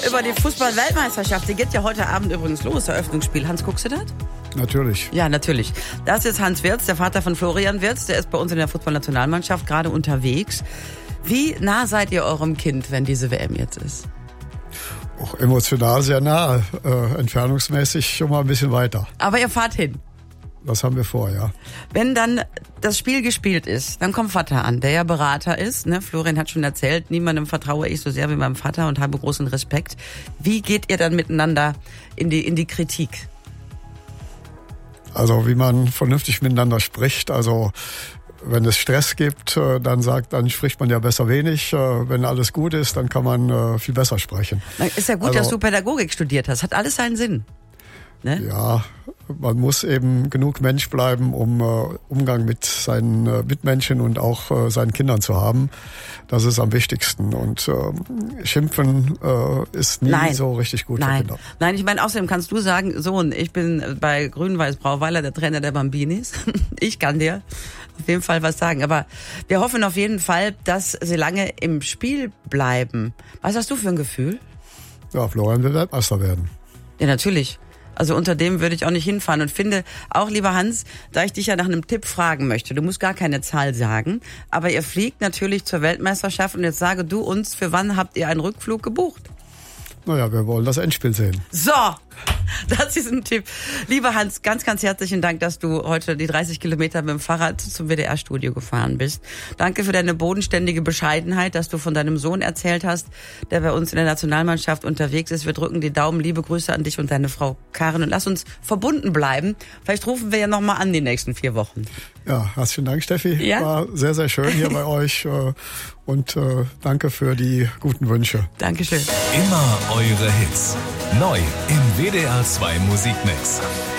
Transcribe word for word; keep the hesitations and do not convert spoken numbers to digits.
Über die Fußball-Weltmeisterschaft, die geht ja heute Abend übrigens los, Eröffnungsspiel. Hans, guckst du das? Natürlich. Ja, natürlich. Das ist Hans Wirtz, der Vater von Florian Wirtz. Der ist bei uns in der Fußballnationalmannschaft gerade unterwegs. Wie nah seid ihr eurem Kind, wenn diese W M jetzt ist? Auch emotional sehr nah, äh, entfernungsmäßig schon mal ein bisschen weiter. Aber ihr fahrt hin. Das haben wir vor, ja. Wenn dann das Spiel gespielt ist, dann kommt Vater an, der ja Berater ist. Ne? Florian hat schon erzählt, niemandem vertraue ich so sehr wie meinem Vater und habe großen Respekt. Wie geht ihr dann miteinander in die, in die Kritik? Also wie man vernünftig miteinander spricht, also wenn es Stress gibt, dann sagt, dann spricht man ja besser wenig. Wenn alles gut ist, dann kann man viel besser sprechen. Ist ja gut, also, dass du Pädagogik studiert hast. Hat alles seinen Sinn. Ne? Ja, man muss eben genug Mensch bleiben, um äh, Umgang mit seinen äh, Mitmenschen und auch äh, seinen Kindern zu haben. Das ist am wichtigsten. Und äh, Schimpfen äh, ist nie Nein. so richtig gut Nein. für Kinder. Nein, ich meine, außerdem kannst du sagen, Sohn, ich bin bei Grün-Weiß Brauweiler der Trainer der Bambinis. Ich kann dir auf jeden Fall was sagen. Aber wir hoffen auf jeden Fall, dass sie lange im Spiel bleiben. Was hast du für ein Gefühl? Ja, Florian will Weltmeister werden. Ja, natürlich. Also unter dem würde ich auch nicht hinfahren und finde auch, lieber Hans, da ich dich ja nach einem Tipp fragen möchte, du musst gar keine Zahl sagen, aber ihr fliegt natürlich zur Weltmeisterschaft und jetzt sage du uns, für wann habt ihr einen Rückflug gebucht? Naja, wir wollen das Endspiel sehen. So, das ist ein Tipp. Lieber Hans, ganz, ganz herzlichen Dank, dass du heute die dreißig Kilometer mit dem Fahrrad zum W D R-Studio gefahren bist. Danke für deine bodenständige Bescheidenheit, dass du von deinem Sohn erzählt hast, der bei uns in der Nationalmannschaft unterwegs ist. Wir drücken die Daumen. Liebe Grüße an dich und deine Frau Karin und lass uns verbunden bleiben. Vielleicht rufen wir ja nochmal an die nächsten vier Wochen. Ja, herzlichen Dank, Steffi. Ja? War sehr, sehr schön hier bei euch und äh, danke für die guten Wünsche. Dankeschön. Immer eure Hits. Neu im W D R zwei Musikmix.